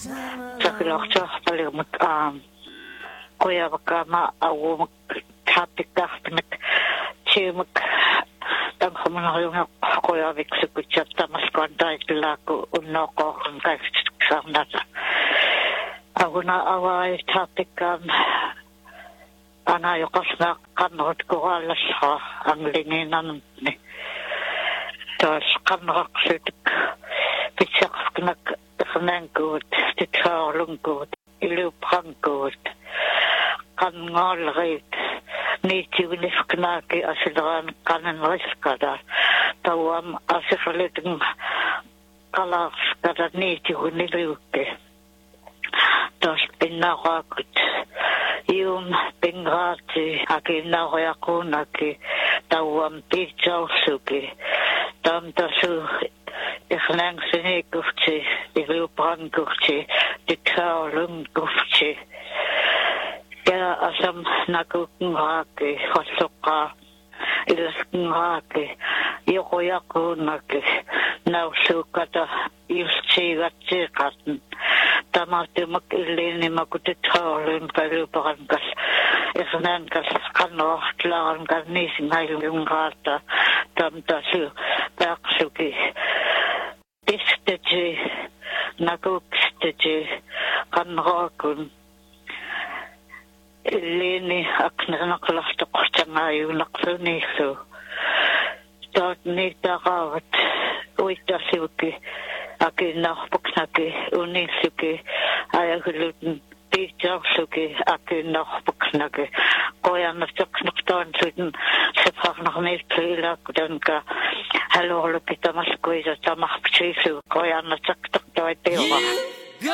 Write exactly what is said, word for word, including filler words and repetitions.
Sakilorcha palimut um koyavakama awumak tapikahtimek chimak tamkhamanayunga koyavik sukuchat tamaskantaitlaku unnoko kaisarnata aguna awai tapikam anayokasna kannot koalasha anglinginan ni tas kannaksutik pitsakknak Fernangoed, de Tarlungoed, Iluprangoed, Kangalreed, Nitivinifknaki, Asidan Kananriskada, Tawam Asifaliting Kalaskada, Nitiviniluke, Das Pinarakut, Yum Pingrati, Akinariakunaki, Tawam Pijausuki, Tam Tasu. Ich langsam nicht gufti, ich will brand gufti, die Kaulung gufti. Ja, asam naguken hake, hosoka, ilasken hake, yoko yako nake, nausukata, ilsi gatsi katen. Tamati mak ilini makuti kaulung kalu brankas. Ich nankas kano tlaren garnisen heilung rata, tam tasu, bergsuki. Isteji, naguksteji, kanrakun, ilini aknanaklasta kutsangayu naksunisu. Taat niitä raavat, uitasiuki, akin nahpuknaki, unisuki, ajakulutun piitsausuki, akin nahpuknaki. Kojanna tsaknaktaan suiden sepahnak meiltä kuitenka haluaa pitämässä kuitenka tamahpsiisu, kojanna tsaktaktaa teoa.